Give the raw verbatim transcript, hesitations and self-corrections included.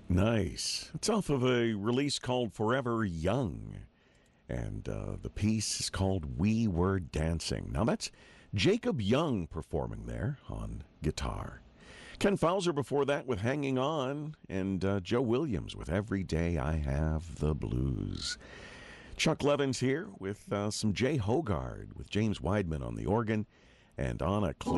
Nice. It's off of a release called Forever Young. And uh, the piece is called We Were Dancing. Now, that's Jacob Young performing there on guitar. Ken Fowler before that with Hanging On, and uh, Joe Williams with Every Day I Have the Blues. Chuck Levins here with uh, some Jay Hogard with James Weidman on the organ, and Anna Cle-